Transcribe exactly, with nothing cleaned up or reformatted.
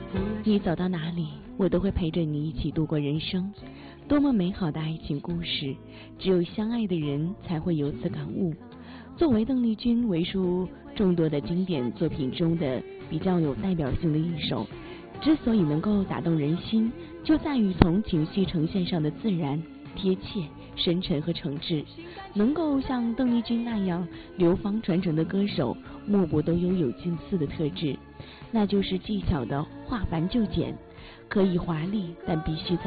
你走到哪里，我都会陪着你一起度过人生。多么美好的爱情故事，只有相爱的人才会有此感悟。作为邓丽君为数众多的经典作品中的比较有代表性的一首，之所以能够打动人心，就在于从情绪呈现上的自然、贴切、深沉和诚挚。能够像邓丽君那样流芳传承的歌手，莫不都拥有近似的特质，那就是技巧的化繁就简，可以华丽，但必须在